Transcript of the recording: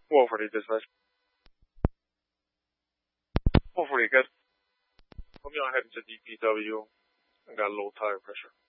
Hopefully this nice. Hopefully good. Put me on head into DPW. I got low tire pressure.